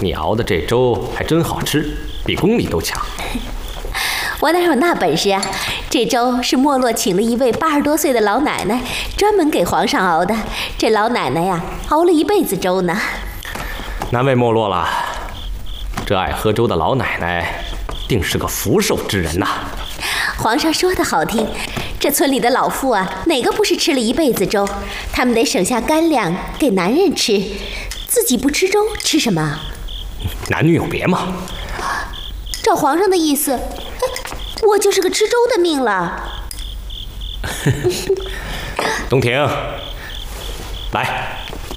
你熬的这粥还真好吃，比宫里都强。 我哪有那本事啊？这粥是莫洛请了一位80多岁的老奶奶，专门给皇上熬的。这老奶奶呀，熬了一辈子粥呢。 难为莫洛了，这爱喝粥的老奶奶，定是个福寿之人呐。 皇上说的好听，这村里的老妇啊，哪个不是吃了一辈子粥？他们得省下干粮给男人吃，自己不吃粥，吃什么？ 男女有别嘛。 照皇上的意思，我就是个吃粥的命了。 东庭，来，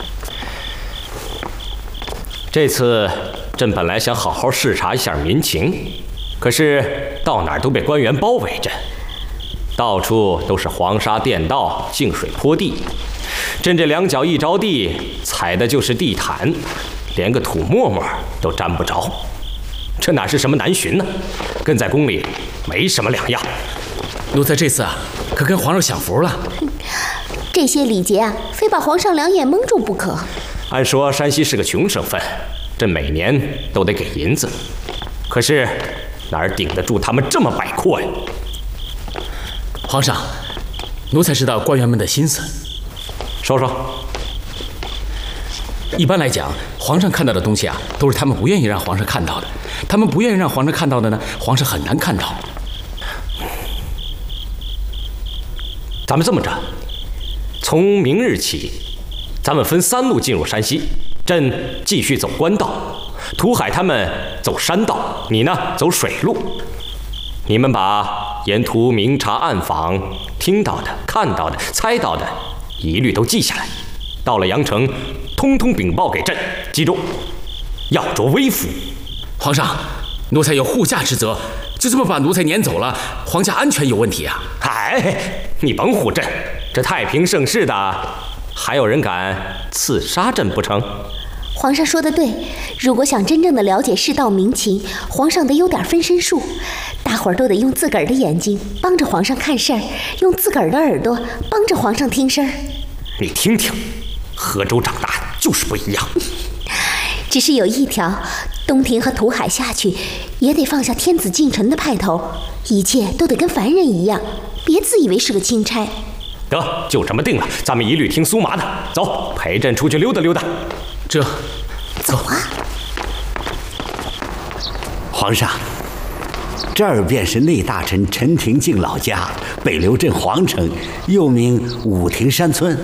这次朕本来想好好视察一下民情，可是到哪儿都被官员包围着，到处都是黄沙垫道、净水坡地，朕这两脚一着地，踩的就是地毯，连个土沫沫都沾不着。这哪是什么南巡呢？跟在宫里没什么两样。 奴才这次啊，可跟皇上享福了。 这些礼节啊，非把皇上两眼蒙住不可。 按说山西是个穷省份，朕每年都得给银子，可是哪儿顶得住他们这么摆阔呀？ 皇上，奴才知道官员们的心思。 说说。 一般来讲，皇上看到的东西啊，都是他们不愿意让皇上看到的。他们不愿意让皇上看到的呢，皇上很难看到。 咱们这么着，从明日起，咱们分3路进入山西。朕继续走官道，土海他们走山道，你呢走水路。你们把沿途明察暗访、听到的、看到的、猜到的，一律都记下来。到了阳城，通通禀报给朕。记住，要着微服。 皇上，奴才有护驾之责，就这么把奴才撵走了，皇家安全有问题啊！ 哎，你甭唬朕，这太平盛世的，还有人敢刺杀朕不成？ 皇上说的对，如果想真正的了解世道民情，皇上得有点分身术。大伙儿都得用自个儿的眼睛帮着皇上看事儿，用自个儿的耳朵帮着皇上听声儿。 你听听，河州长大的就是不一样。 只是有一条，东庭和土海下去，也得放下天子近臣的派头，一切都得跟凡人一样，别自以为是个钦差。 得，就这么定了，咱们一律听苏麻的。走，陪朕出去溜达溜达。 走啊！ 皇上，这儿便是内大臣陈廷敬老家，北刘镇皇城，又名武亭山村。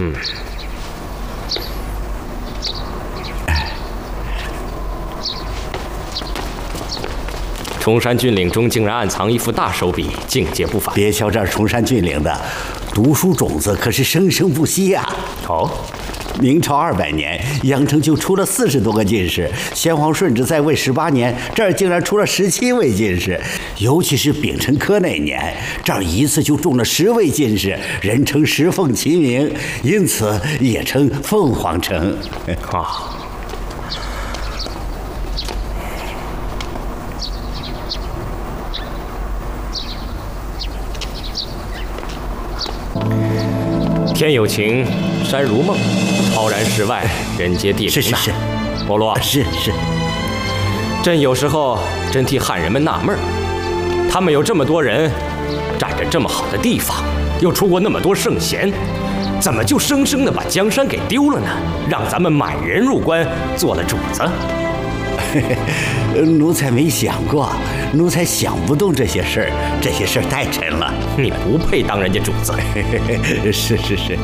崇山峻岭中竟然暗藏一副大手笔，境界不凡。 别瞧这儿崇山峻岭的，读书种子可是生生不息呀！ 哦， 明朝200年，阳城就出了40多个进士。先皇顺治在位18年，这儿竟然出了17位进士。尤其是丙辰科那年，这儿一次就中了10位进士，人称10凤齐名，因此也称凤凰城。 啊。天有情，山如梦，超然世外，人皆地灵。 是。 莫洛， 是。 朕有时候真替汉人们纳闷儿，他们有这么多人，占着这么好的地方，又出过那么多圣贤，怎么就生生的把江山给丢了呢？让咱们满人入关做了主子。 奴才没想过，奴才想不动这些事儿，这些事儿太沉了。 你不配当人家主子。 是。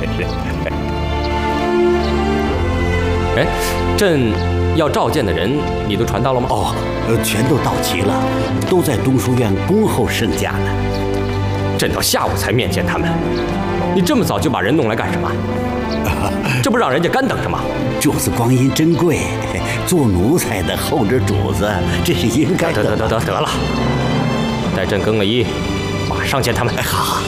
哎，朕要召见的人，你都传到了吗？ 哦，全都到齐了，都在东书院恭候圣驾呢。 朕到下午才面见他们，你这么早就把人弄来干什么？这不让人家干等着吗？ 主子光阴珍贵，做奴才的候着主子，这是应该的。 得了，待朕更了衣，马上见他们。 好。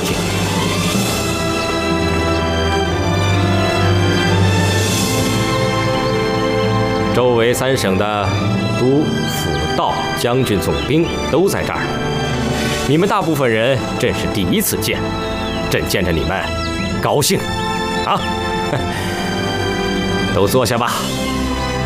周围3省的都、府、道、将军、总兵都在这儿，你们大部分人朕是第一次见，朕见着你们高兴啊！都坐下吧。